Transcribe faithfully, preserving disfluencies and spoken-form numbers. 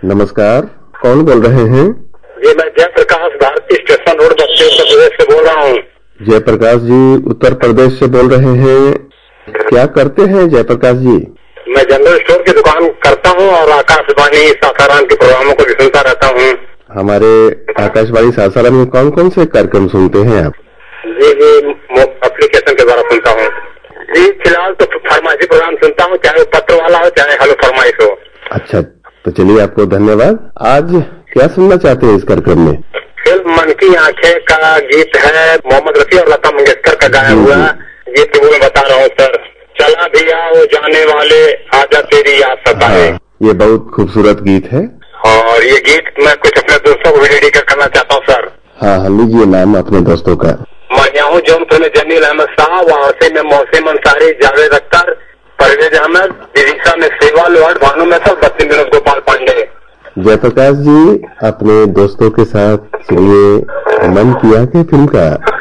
नमस्कार, कौन बोल रहे हैं? जी मैं जयप्रकाश भारती स्टेशन रोड बस्ती उत्तर प्रदेश से बोल रहा हूँ। जयप्रकाश जी उत्तर प्रदेश से बोल रहे हैं, क्या करते हैं जयप्रकाश जी? मैं जनरल स्टोर की दुकान करता हूँ और आकाशवाणी सासाराम के प्रोग्रामों को भी सुनता रहता हूँ। हमारे आकाशवाणी सासाराम में कौन कौन से कार्यक्रम सुनते हैं आप? जी जी एप्लीकेशन के द्वारा सुनता हूँ जी। फिलहाल तो फरमाइशी प्रोग्राम सुनता हूँ, चाहे पत्र वाला हो चाहे हेलो फरमाइश हो। अच्छा, तो चलिए आपको धन्यवाद। आज क्या सुनना चाहते हैं इस कार्यक्रम में? फिल्म मन की आंखें का गीत है, मोहम्मद रफी और लता मंगेशकर का गाया हुआ गीत वो मैं बता रहा हूँ सर। चला भी आओ जाने वाले आजा तेरी याद सताए। हाँ, ये बहुत खूबसूरत गीत है और ये गीत मैं कुछ अपने दोस्तों को भी डेडिकेट करना चाहता हूँ सर। हाँ हाँ, लीजिए नाम अपने दोस्तों का। मैं हूँ जौनपुर में जमील अहमद साहब, वहाँ में मोहसिन अंसारी, जावेद अख्तर, परवेज अहमद, विदिशा में सेवाल वार्ड, भानु में सब, बत्ती विनोद गोपाल पांडे। जयप्रकाश जी अपने दोस्तों के साथ सुनिए मन की आंखें फिल्म का